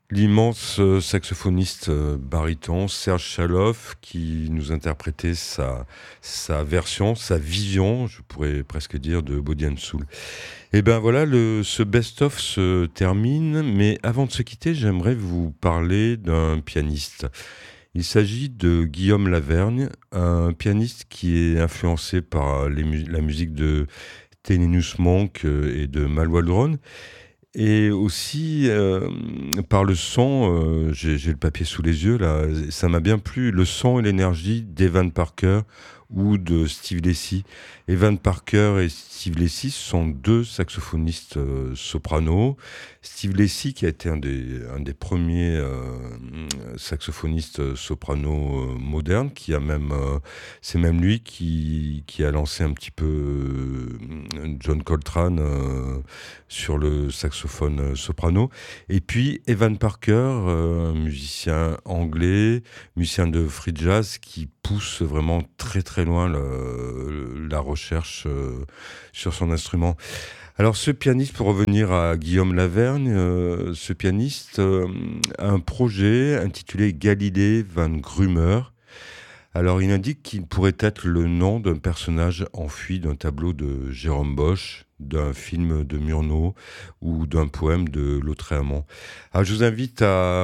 L'immense saxophoniste baryton Serge Chaloff qui nous interprétait sa version, sa vision, je pourrais presque dire, de Body and Soul. Et ben voilà, ce best-of se termine, mais avant de se quitter, j'aimerais vous parler d'un pianiste. Il s'agit de Guillaume Lavergne, un pianiste qui est influencé par la musique de Thelonious Monk et de Mal Waldron, et aussi par le son. J'ai le papier sous les yeux là, ça m'a bien plu, le son et l'énergie d'Evan Parker ou de Steve Lacy. Evan Parker et Steve Lacy sont deux saxophonistes soprano. Steve Lacy qui a été un des premiers saxophonistes soprano modernes, qui a même, c'est même lui qui a lancé un petit peu John Coltrane sur le saxophone soprano. Et puis Evan Parker, un musicien anglais, musicien de free jazz, qui pousse vraiment très très loin la recherche sur son instrument. Alors ce pianiste, pour revenir à Guillaume Lavergne, ce pianiste a un projet intitulé Galilée van Grumer. Alors il indique qu'il pourrait être le nom d'un personnage enfui d'un tableau de Jérôme Bosch, d'un film de Murnau ou d'un poème de Lautréamont. Alors je vous invite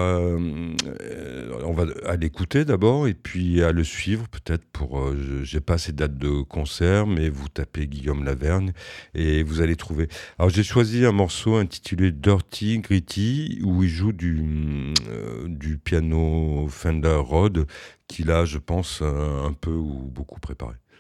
à l'écouter d'abord et puis à le suivre peut-être pour, j'ai pas ces dates de concert, mais vous tapez Guillaume Lavergne et vous allez trouver. Alors j'ai choisi un morceau intitulé Dirty Gritty où il joue du piano Fender Rhodes qu'il a, je pense, un peu ou beaucoup préparé.